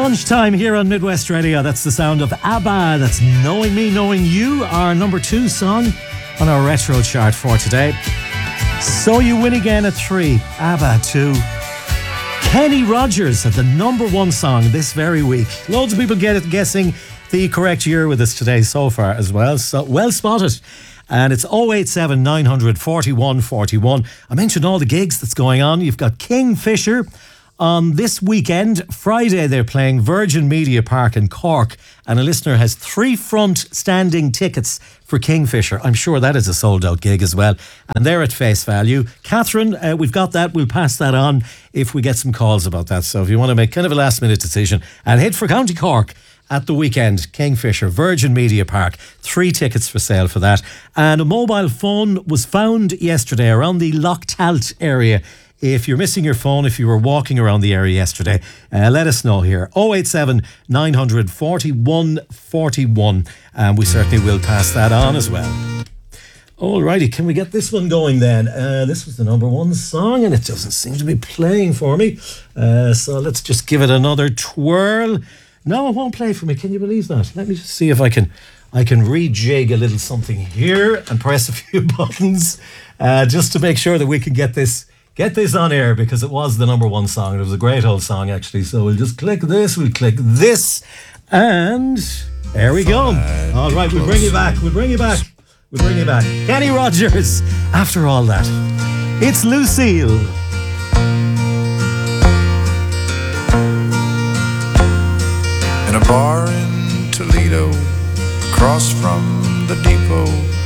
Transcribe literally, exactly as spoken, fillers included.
Lunchtime here on Midwest Radio. That's the sound of ABBA. That's Knowing Me, Knowing You, our number two song on our retro chart for today. So You Win Again at three, ABBA two. Kenny Rogers had the number one song this very week. Loads of people get it guessing the correct year with us today so far as well. So well spotted. And it's oh eight seven, nine hundred, forty-one forty-one. I mentioned all the gigs that's going on. You've got Kingfisher on this weekend. Friday they're playing Virgin Media Park in Cork, and a listener has three front standing tickets for Kingfisher. I'm sure that is a sold out gig as well, and they're at face value. Catherine, uh, we've got that. We'll pass that on if we get some calls about that. So if you want to make kind of a last minute decision and head for County Cork at the weekend, Kingfisher, Virgin Media Park, three tickets for sale for that. And a mobile phone was found yesterday around the Lochtalt area. If you're missing your phone, if you were walking around the area yesterday, uh, let us know here. oh eight seven, nine hundred, forty-one forty-one. And we certainly will pass that on as well. Alrighty, can we get this one going then? Uh, this was the number one song and it doesn't seem to be playing for me. Uh, so let's just give it another twirl. No, it won't play for me. Can you believe that? Let me just see if I can I can rejig a little something here and press a few buttons uh, just to make sure that we can get this get this on air, because it was the number one song. It was a great old song, actually. So we'll just click this, we'll click this, and there we go. All right, we'll bring you back. We'll bring you back. We'll bring you back. Kenny Rogers, after all that. It's Lucille. In a bar in Toledo, across from the depot,